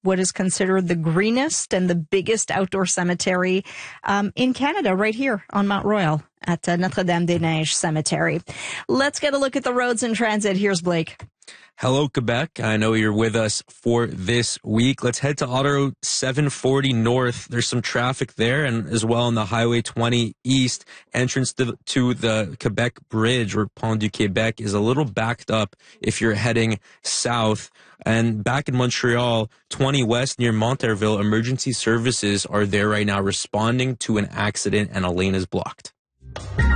what is considered the greenest and the biggest outdoor cemetery in Canada, right here on Mount Royal at Notre-Dame-des-Neiges Cemetery. Let's get a look at the roads and transit. Here's Blake. Hello, Quebec. I know you're with us for this week. Let's head to Autoroute 740 North. There's some traffic there, and as well on the Highway 20 East. Entrance to the Quebec Bridge, or Pont du Québec, is a little backed up if you're heading south. And back in Montreal, 20 West near Monterville, emergency services are there right now responding to an accident, and a lane is blocked.